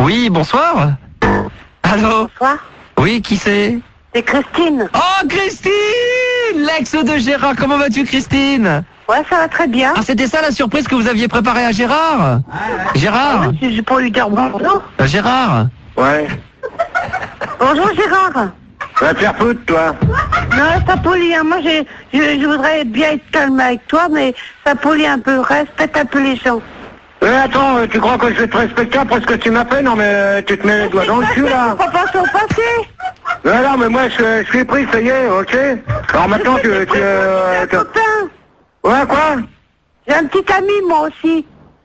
Oui, bonsoir. Allô? Bonsoir. Oui, qui c'est? C'est Christine. Oh, Christine! L'ex de Gérard, comment vas-tu, Christine? Ouais, ça va très bien. Ah, c'était ça la surprise que vous aviez préparée à Gérard? Gérard? Ah oui, c'est pour lui dire bonjour. Gérard? Ouais. Bonjour Gérard. Va te faire foutre, toi. Non, ça polie, hein. Moi je voudrais bien être calme avec toi, mais ça polie un peu. Respecte un peu les gens. Attends, tu crois que je vais te respecter après ce que tu m'as fait? Non, mais tu te mets les doigts dans le cul, là. Faut pas penser au passé. Non, mais moi, je suis pris, ça y est, ok? Alors maintenant, J'ai un copain. Ouais, quoi? J'ai un petit ami, moi aussi.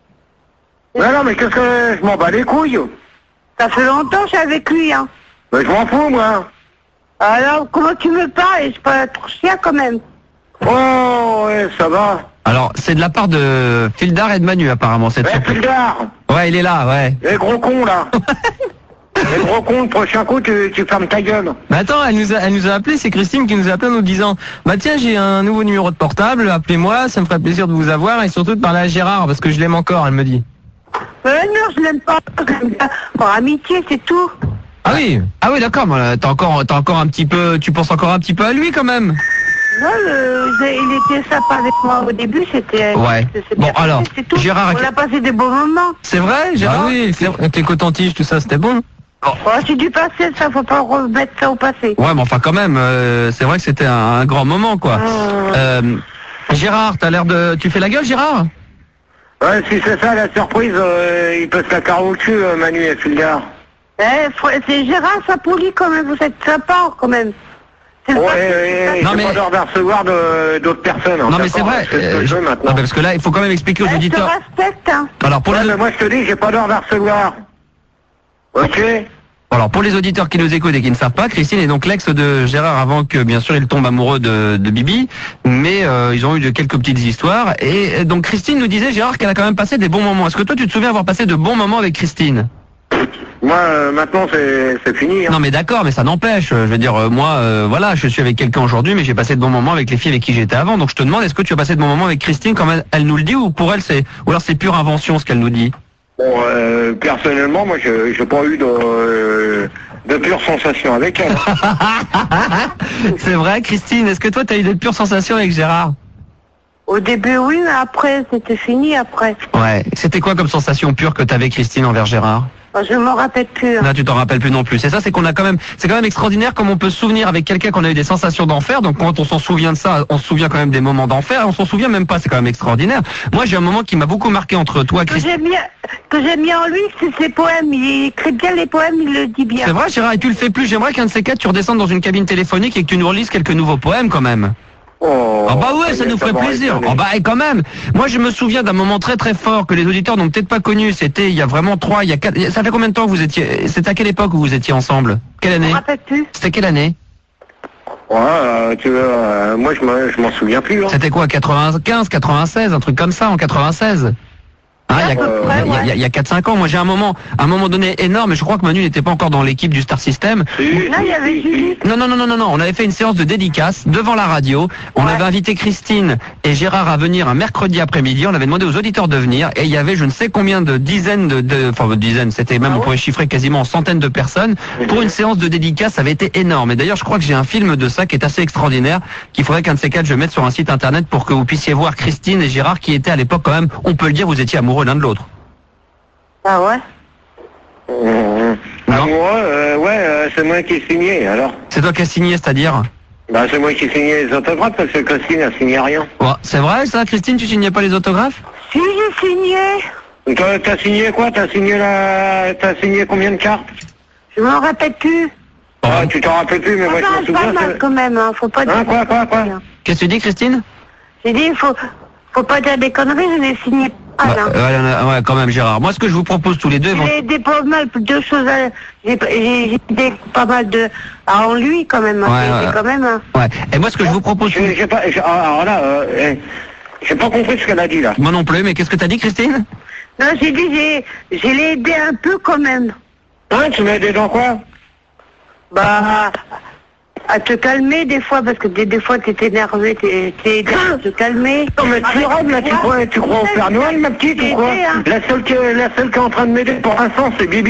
Non, mais qu'est-ce que... Je m'en bats les couilles. Ça fait longtemps que je suis avec lui, hein. Mais je m'en fous, moi. Alors, comment tu me parles? Je suis pas trop chien, quand même. Oh, ouais, ça va. Alors, c'est de la part de Fildar et de Manu, apparemment, cette Ouais, surprise. Fildar. Ouais, il est là, ouais. Les gros cons, là. Les gros cons, le prochain coup, tu fermes ta gueule. Mais attends, elle nous a appelé, c'est Christine qui nous a appelé en nous disant bah tiens, j'ai un nouveau numéro de portable, appelez-moi, ça me ferait plaisir de vous avoir et surtout de parler à Gérard parce que je l'aime encore, elle me dit. Non, je l'aime pas. Je l'aime bien. Pour amitié, c'est tout. Ah oui, d'accord, t'as encore un petit peu, tu penses encore un petit peu à lui quand même. Non, il était sympa avec moi au début, c'était... Ouais. c'est Bon, bien passé, alors, c'est tout. Gérard... On a passé des bons moments. C'est vrai, Gérard? Ah oui, avec les cotons-tiges, tout ça, c'était bon. Oh, c'est du passé, ça, faut pas remettre ça au passé. Ouais, mais enfin quand même, c'est vrai que c'était un grand moment, quoi. Gérard, t'as l'air de... Tu fais la gueule, Gérard? Ouais, si c'est ça, la surprise, il peut se la carrer au cul, Manu et Fildar. C'est Gérard, ça polie quand même, vous êtes sympa quand même. C'est le passé, Non, j'ai mais- pas d'ordre à recevoir d'autres personnes. hein, Non mais c'est d'accord, vrai, c'est ce que je veux non, maintenant. parce que là, il faut quand même expliquer aux Je te auditeurs... respecte, hein. Alors pour Ouais, les... mais moi je te dis, j'ai pas d'ordre à recevoir. Ok? Alors pour les auditeurs qui nous écoutent et qui ne savent pas, Christine est donc l'ex de Gérard avant que bien sûr il tombe amoureux de Bibi, mais ils ont eu quelques petites histoires et donc Christine nous disait Gérard qu'elle a quand même passé des bons moments. Est-ce que toi tu te souviens avoir passé de bons moments avec Christine? Moi, maintenant c'est fini. Hein. Non mais d'accord, mais ça n'empêche. Je veux dire moi voilà, je suis avec quelqu'un aujourd'hui, mais j'ai passé de bons moments avec les filles avec qui j'étais avant. Donc je te demande, est-ce que tu as passé de bons moments avec Christine comme elle nous le dit ou pour elle c'est ou alors c'est pure invention ce qu'elle nous dit? Bon, personnellement, moi j'ai pas eu de pure sensation avec elle. C'est vrai, Christine. Est-ce que toi tu as eu de pures sensations avec Gérard? Au début, oui, mais après, c'était fini, après. Ouais. C'était quoi comme sensation pure que t'avais, Christine, envers Gérard? Je m'en rappelle plus. Hein. Là, tu t'en rappelles plus non plus. C'est ça, c'est qu'on a quand même, c'est quand même extraordinaire comme on peut se souvenir avec quelqu'un qu'on a eu des sensations d'enfer. Donc quand on s'en souvient de ça, on se souvient quand même des moments d'enfer. Et on s'en souvient même pas. C'est quand même extraordinaire. Moi, j'ai un moment qui m'a beaucoup marqué entre toi, Que Christine. j'aime bien en lui, c'est ses poèmes. Il écrit bien les poèmes, il le dit bien. C'est vrai, Gérard, et tu le fais plus. J'aimerais qu'un de ces quatre, tu redescendes dans une cabine téléphonique et que tu nous relises quelques nouveaux poèmes quand même. Oh, Ah bah ouais, ça nous ferait m'aurait plaisir. étonné. Ah bah et quand même. Moi je me souviens d'un moment très très fort que les auditeurs n'ont peut-être pas connu. C'était il y a vraiment 3, il y a 4. Ça fait combien de temps que vous étiez? C'était à quelle époque où vous étiez ensemble? Quelle Je année? m'en rappelle plus. C'était quelle année? Ouais, moi je m'en souviens plus. Hein. C'était quoi? 95, 96, un truc comme ça en 96? Hein, À peu près, ouais. il y a 4-5 ans. Moi j'ai un moment donné énorme. Je crois que Manu n'était pas encore dans l'équipe du Star System. Là, il y avait Julie. Non. On avait fait une séance de dédicace devant la radio. On Ouais. avait invité Christine et Gérard à venir un mercredi après-midi. On avait demandé aux auditeurs de venir et il y avait je ne sais combien de dizaines c'était même, on pourrait chiffrer quasiment en centaines de personnes. Pour une séance de dédicace, ça avait été énorme. Et d'ailleurs, je crois que j'ai un film de ça qui est assez extraordinaire, qu'il faudrait qu'un de ces quatre je mette sur un site internet pour que vous puissiez voir Christine et Gérard qui étaient à l'époque quand même, on peut le dire, vous étiez amoureux l'un de l'autre. Ah ouais? Non. C'est moi qui ai signé, alors. C'est toi qui as signé, c'est-à-dire? Bah, c'est moi qui ai signé les autographes parce que Christine a signé rien. Ouais, c'est vrai ça, Christine, tu signais pas les autographes? Si, j'ai signé. T'as signé quoi? T'as signé combien de cartes? Je m'en rappelle plus. Ah, tu t'en rappelles plus, mais moi je Pas me mal, souviens. pas mal c'est- quand même, hein. Faut pas dire. Hein, quoi? Qu'est-ce que tu dis, Christine? J'ai dit, faut pas dire des conneries, je l'ai signé. Ah, non. Ouais, quand même, Gérard. Moi, ce que je vous propose tous les deux, J'ai des pas mal de choses à... J'ai des pas mal de... Ah, en lui, quand même. Ouais, J'ai ouais. quand même... hein. ouais. Et moi, ce que je vous propose, Alors là, j'ai pas compris ce qu'elle a dit là. moi non plus, mais qu'est-ce que t'as dit, Christine? Non, j'ai dit, j'ai l'ai aidé un peu quand même. Hein, tu m'as aidé dans quoi? Bah... À te calmer des fois, parce que des fois t'es énervé, t'es aidé à te calmer. Non mais tu rêves là, tu crois au Père Noël ma petite ou quoi? J'ai aidé, hein. La seule qui est en train de m'aider pour l'instant c'est Bibi.